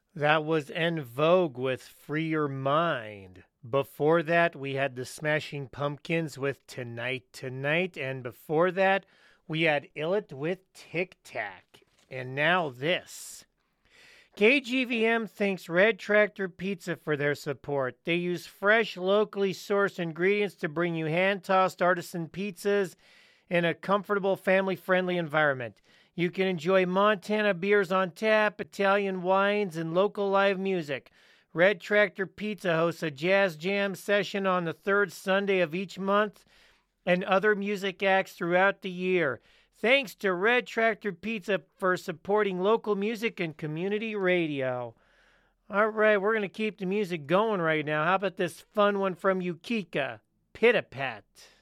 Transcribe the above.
That was En Vogue with Free Your Mind. Before that, we had the Smashing Pumpkins with Tonight Tonight. And before that, we had Illit with Tic Tac. And now this. KGVM thanks Red Tractor Pizza for their support. They use fresh, locally sourced ingredients to bring you hand tossed artisan pizzas in a comfortable, family friendly environment. You can enjoy Montana beers on tap, Italian wines, and local live music. Red Tractor Pizza hosts a jazz jam session on the third Sunday of each month and other music acts throughout the year. Thanks to Red Tractor Pizza for supporting local music and community radio. All right, we're going to keep the music going right now. How about this fun one from Yukika? Pitapat.